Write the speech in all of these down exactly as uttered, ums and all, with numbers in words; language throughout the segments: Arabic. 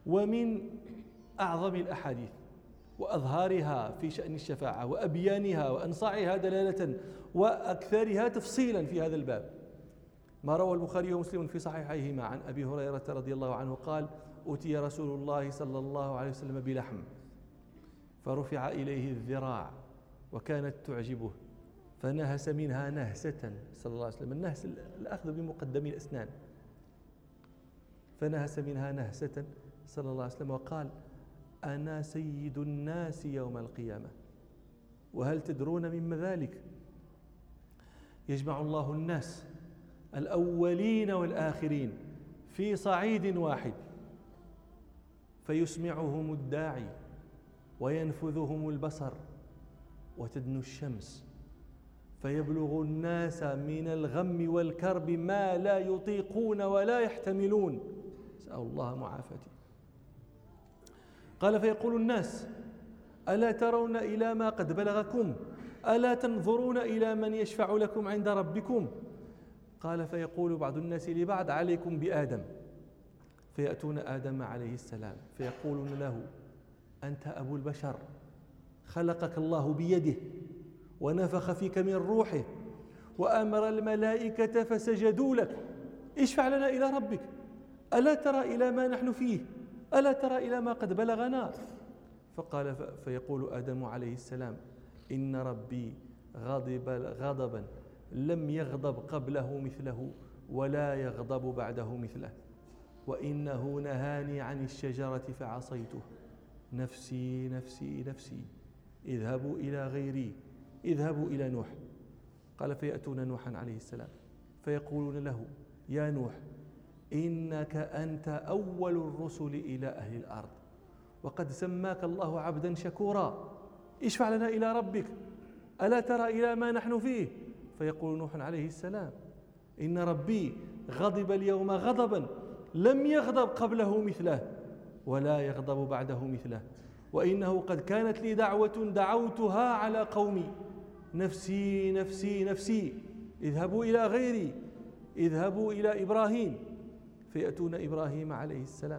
ومن أعظم الأحاديث وأظهارها في شأن الشفاعة وأبيانها وأنصعها دلالة وأكثرها تفصيلا في هذا الباب ما روى البخاري ومسلم في صحيحيهما عن أبي هريرة رضي الله عنه قال: أتي رسول الله صلى الله عليه وسلم بلحم فرفع إليه الذراع وكانت تعجبه فنهس منها نهسة صلى الله عليه وسلم. النهس الأخذ بمقدم الأسنان. فنهس منها نهسة صلى الله عليه وسلم وقال: أنا سيد الناس يوم القيامة. وهل تدرون مما ذلك؟ يجمع الله الناس الأولين والآخرين في صعيد واحد فيسمعهم الداعي وينفذهم البصر وتدنو الشمس فيبلغ الناس من الغم والكرب ما لا يطيقون ولا يحتملون، نسأل الله معافاته. قال: فيقول الناس: ألا ترون إلى ما قد بلغكم؟ ألا تنظرون إلى من يشفع لكم عند ربكم؟ قال: فيقول بعض الناس لبعض: عليكم بآدم. فيأتون آدم عليه السلام فيقولون له: أنت أبو البشر، خلقك الله بيده ونفخ فيك من روحه وأمر الملائكة فسجدوا لك، اشفع لنا إلى ربك، ألا ترى إلى ما نحن فيه؟ ألا ترى إلى ما قد بلغنا؟ فقال فيقول آدم عليه السلام: إن ربي غضب غضبا لم يغضب قبله مثله ولا يغضب بعده مثله، وإنه نهاني عن الشجرة فعصيته، نفسي نفسي نفسي، اذهبوا إلى غيري، اذهبوا إلى نوح. قال: فيأتون نوحا عليه السلام فيقولون له: يا نوح، إنك أنت أول الرسل إلى أهل الأرض، وقد سماك الله عبدا شكورا، اشفع لنا إلى ربك، ألا ترى إلى ما نحن فيه؟ فيقول نوح عليه السلام: إن ربي غضب اليوم غضبا لم يغضب قبله مثله ولا يغضب بعده مثله، وإنه قد كانت لي دعوة دعوتها على قومي، نفسي نفسي نفسي، اذهبوا إلى غيري، اذهبوا إلى إبراهيم. فيأتون إبراهيم عليه السلام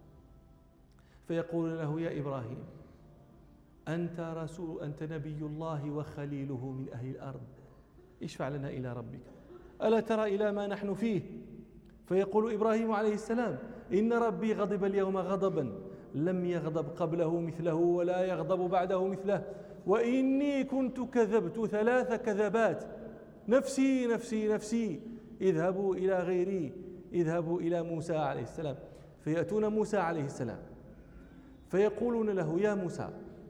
فيقول له: يا إبراهيم، أنت رسول، أنت نبي الله وخليله من أهل الأرض، اشفع لنا إلى ربك، ألا ترى إلى ما نحن فيه؟ فيقول إبراهيم عليه السلام: إن ربي غضب اليوم غضبا لم يغضب قبله مثله ولا يغضب بعده مثله، وإني كنت كذبت ثلاث كذبات، نفسي نفسي نفسي، اذهبوا إلى غيري، اذهبوا إلى موسى عليه السلام. فيأتون موسى عليه السلام فيقولون له: يا موسى،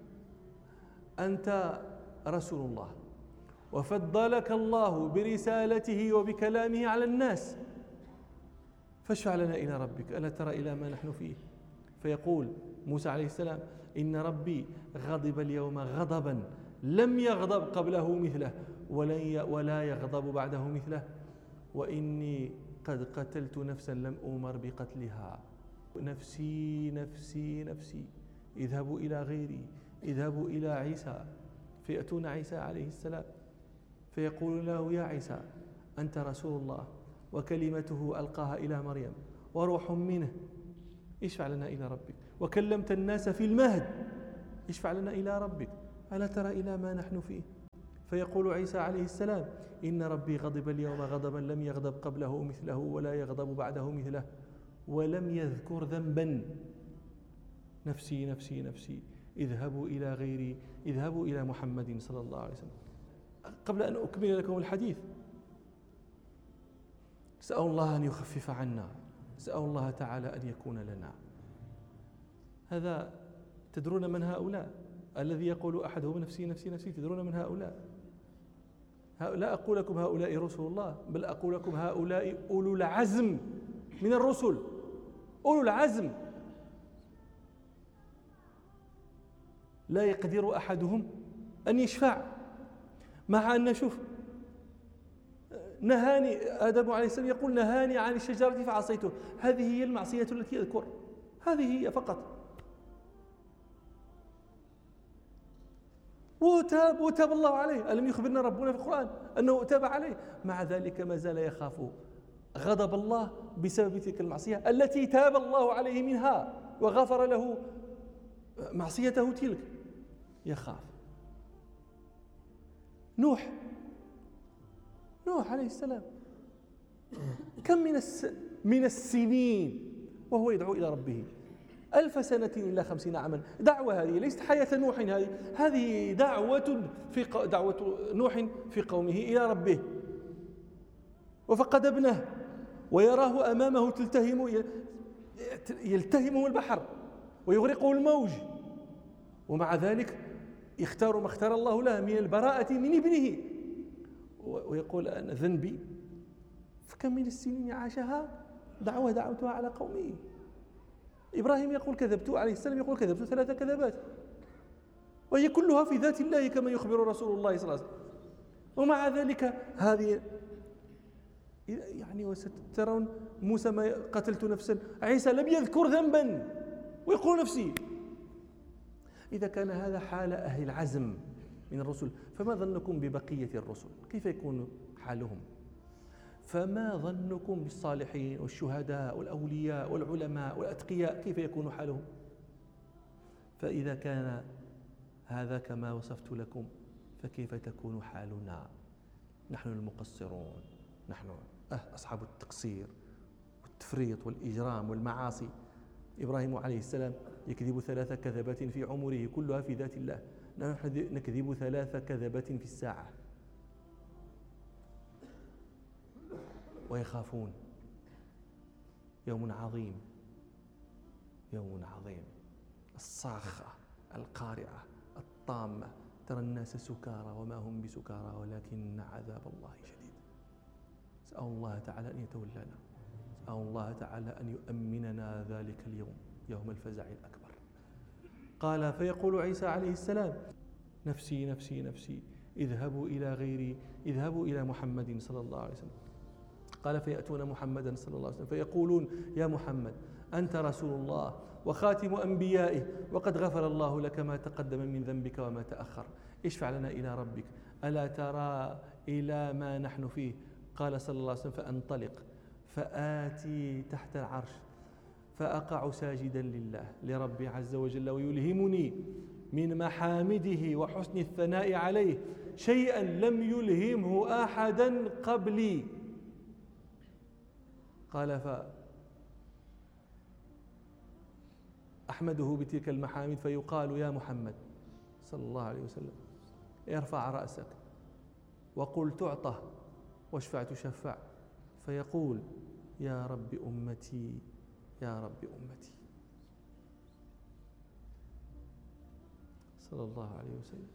أنت رسول الله وفضلك الله برسالته وبكلامه على الناس، فاشفع لنا إلى ربك، ألا ترى إلى ما نحن فيه؟ فيقول موسى عليه السلام: إن ربي غضب اليوم غضبا لم يغضب قبله مثله ولا يغضب بعده مثله، وإني قد قتلت نفسا لم أؤمر بقتلها، نفسي نفسي نفسي، اذهبوا إلى غيري، اذهبوا إلى عيسى. فيأتون عيسى عليه السلام فيقول له: يا عيسى، أنت رسول الله وكلمته ألقاها إلى مريم وروح منه، اشفع لنا إلى ربك، وكلمت الناس في المهد، اشفع لنا إلى ربك، ألا ترى إلى ما نحن فيه؟ فيقول عيسى عليه السلام: إن ربي غضب اليوم غضبا لم يغضب قبله مثله ولا يغضب بعده مثله، ولم يذكر ذنبا، نفسي نفسي نفسي، اذهبوا إلى غيري، اذهبوا إلى محمد صلى الله عليه وسلم. قبل أن أكمل لكم الحديث، سأل الله أن يخفف عنا، سأل الله تعالى أن يكون لنا. هذا تدرون من هؤلاء؟ الذي يقول أحدهم نفسي نفسي نفسي، تدرون من هؤلاء؟ لا أقول لكم هؤلاء رسل الله، بل أقول لكم هؤلاء أولو العزم من الرسل، أولو العزم. لا يقدر أحدهم أن يشفع، مع أن شوف نهاني آدم عليه السلام، يقول: نهاني عن الشجرة فعصيته، هذه هي المعصية التي يذكر، هذه هي فقط. وتاب وتاب الله عليه، ألم يخبرنا ربنا في القرآن أنه تاب عليه؟ مع ذلك ما زال يخاف غضب الله بسبب تلك المعصية التي تاب الله عليه منها. وغفر له معصيته تلك، يخاف. نوح نوح عليه السلام كم من الس... من السنين وهو يدعو إلى ربه، ألف سنة إلا خمسين عاما. دعوة هذه ليست حياة نوح، هذه هذه دعوة في ق... دعوة نوح في قومه إلى ربه. وفقد ابنه ويراه أمامه تلتهم يلتهمه البحر ويغرقه الموج، ومع ذلك يختار ما اختار الله له من البراءة من ابنه، ويقول أنا ذنبي. فكم من السنين عاشها دعوة دعوتها على قومه. إبراهيم يقول كذبت، عليه السلام يقول كذبت ثلاث كذبات، وهي كلها في ذات الله كما يخبر رسول الله صلى الله عليه وسلم. ومع ذلك هذه يعني، وسترون موسى ما قتلت نفسا، عيسى لم يذكر ذنبا ويقول نفسي. إذا كان هذا حال أهل العزم من الرسل، فما ظنكم ببقية الرسل؟ كيف يكون حالهم؟ فما ظنكم بالصالحين والشهداء والأولياء والعلماء والأتقياء؟ كيف يكون حالهم؟ فإذا كان هذا كما وصفت لكم، فكيف تكون حالنا نحن المقصرون، نحن أصحاب التقصير والتفريط والإجرام والمعاصي؟ إبراهيم عليه السلام يكذب ثلاث كذبات في عمره كلها في ذات الله، نحن نكذب ثلاث كذبات في الساعة. ويخافون يوم عظيم، يوم عظيم، الصاخة القارعة الطامة، ترى الناس سكارى وما هم بسكارى ولكن عذاب الله شديد. نسأل الله تعالى أن يتولانا، نسأل الله تعالى أن يؤمننا ذلك اليوم، يوم الفزع الأكبر. قال فيقول عيسى عليه السلام نفسي نفسي نفسي، اذهبوا إلى غيري، اذهبوا إلى محمد صلى الله عليه وسلم. قال فيأتون محمدا صلى الله عليه وسلم فيقولون يا محمد أنت رسول الله وخاتم أنبيائه، وقد غفر الله لك ما تقدم من ذنبك وما تأخر، اشفع لنا إلى ربك، ألا ترى إلى ما نحن فيه؟ قال صلى الله عليه وسلم فأنطلق فآتي تحت العرش فأقع ساجدا لله لربي عز وجل، ويلهمني من محامده وحسن الثناء عليه شيئا لم يلهمه أحدا قبلي. قال فأحمده بتلك المحامد فيقال يا محمد صلى الله عليه وسلم ارفع رأسك وقل تعطى واشفع تشفع، فيقول يا رب أمتي يا رب أمتي صلى الله عليه وسلم.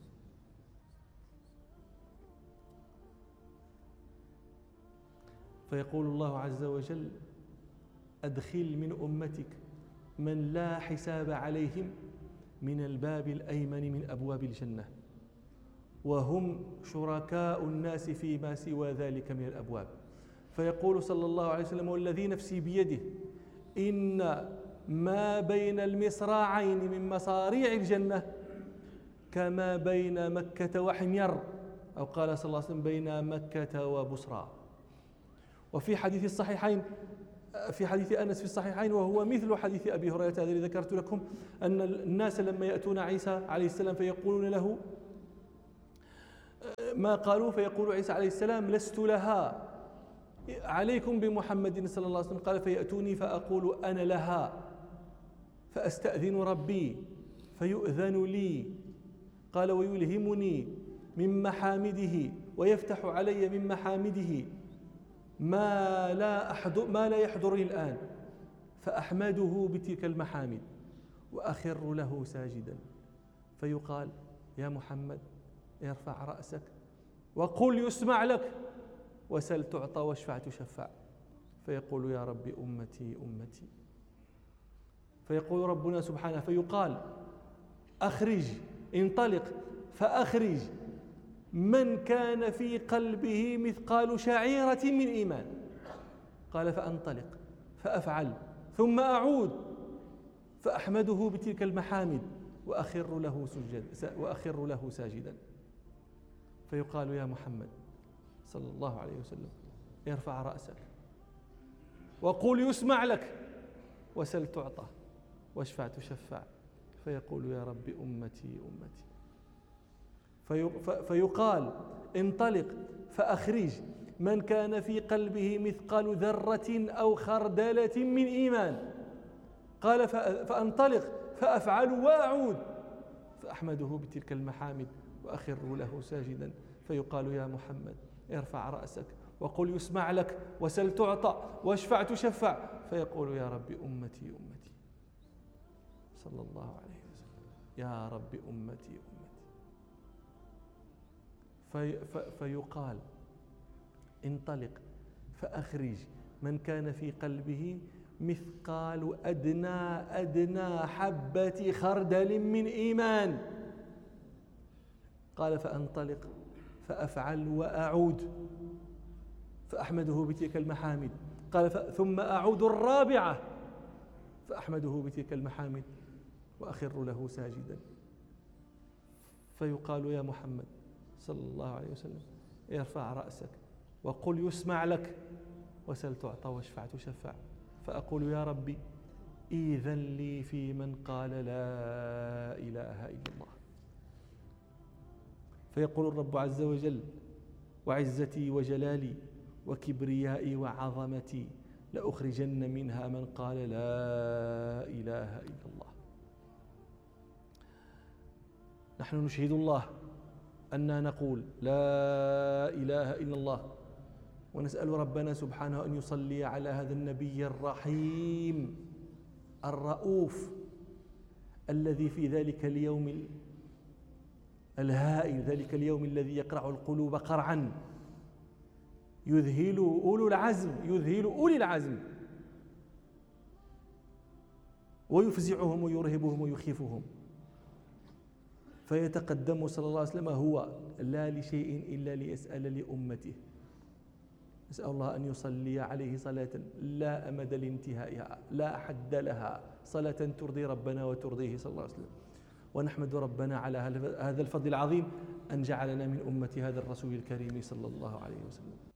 فيقول الله عز وجل أدخل من أمتك من لا حساب عليهم من الباب الأيمن من أبواب الجنة، وهم شركاء الناس فيما سوى ذلك من الأبواب. فيقول صلى الله عليه وسلم والذي نفسي بيده إن ما بين المصراعين من مصاريع الجنة كما بين مكة وحمير، أو قال صلى الله عليه وسلم بين مكة وبصرى. وفي حديث الصحيحين، في حديث أنس في الصحيحين وهو مثل حديث أبي هريرة الذي ذكرت لكم، أن الناس لما يأتون عيسى عليه السلام فيقولون له ما قالوا، فيقول عيسى عليه السلام لست لها، عليكم بمحمد صلى الله عليه وسلم. قال فيأتوني فأقول أنا لها، فأستأذن ربي فيؤذن لي. قال ويلهمني من محامده ويفتح علي من محامده ما لا أحضر ما لا يحضرني الآن، فأحمده بتلك المحامد وأخر له ساجدا، فيقال يا محمد ارفع رأسك وقل يسمع لك وسل تعطى واشفع تشفع، فيقول يا رب أمتي أمتي. فيقول ربنا سبحانه فيقال أخرج انطلق فأخرج من كان في قلبه مثقال شعيرة من إيمان. قال فأنطلق فأفعل ثم أعود فأحمده بتلك المحامد وأخر له سجد وأخر له ساجدا، فيقال يا محمد صلى الله عليه وسلم ارفع رأسك وقل يسمع لك وسل تعطى واشفع تشفع، فيقول يا رب أمتي أمتي. فيقال انطلق فأخرج من كان في قلبه مثقال ذرة أو خردلة من إيمان. قال فأنطلق فأفعل وأعود فأحمده بتلك المحامد وأخر له ساجدا. فيقال يا محمد ارفع رأسك وقل يسمع لك وسل تعطى واشفع تشفع، فيقول يا رب أمتي أمتي صلى الله عليه وسلم، يا رب أمتي أمتي. في في فيقال انطلق فأخرج من كان في قلبه مثقال أدنى أدنى حبة خردل من إيمان. قال فأنطلق فأفعل وأعود فأحمده بتلك المحامد. قال ثم أعود الرابعة فأحمده بتلك المحامد وأخر له ساجدا. فيقال يا محمد صلى الله عليه وسلم ارفع رأسك وقل يسمع لك وسل تعطى واشفع تشفع، فأقول يا ربي إذن لي في من قال لا إله إلا الله. فيقول الرب عز وجل وعزتي وجلالي وكبريائي وعظمتي لأخرجن منها من قال لا إله إلا الله. نحن نشهد الله أننا نقول لا إله إلا الله، ونسأل ربنا سبحانه أن يصلي على هذا النبي الرحيم الرؤوف الذي في ذلك اليوم الهائل، ذلك اليوم الذي يقرع القلوب قرعا، يذهل أولو العزم يذهل أولي العزم ويفزعهم ويرهبهم ويخيفهم. فيتقدم صلى الله عليه وسلم هو لا لشيء إلا ليسأل لأمته. نسأل الله أن يصلي عليه صلاة لا أمد لانتهائها لا حد لها، صلاة ترضي ربنا وترضيه صلى الله عليه وسلم. ونحمد ربنا على هذا الفضل العظيم أن جعلنا من أمة هذا الرسول الكريم صلى الله عليه وسلم.